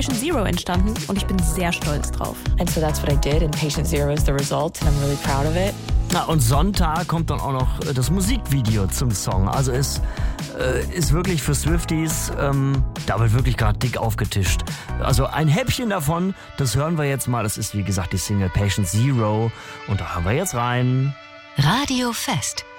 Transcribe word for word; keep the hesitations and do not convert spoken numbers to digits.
Patient Zero entstanden und ich bin sehr stolz drauf. And so that's what I did, and Patient Zero is the result, and I'm really proud of it. Na, und Sonntag kommt dann auch noch das Musikvideo zum Song. Also es äh, ist wirklich für Swifties, ähm, da wird wirklich gerade dick aufgetischt. Also ein Häppchen davon, das hören wir jetzt mal. Das ist wie gesagt die Single Patient Zero und da hören wir jetzt rein. Radio Fest.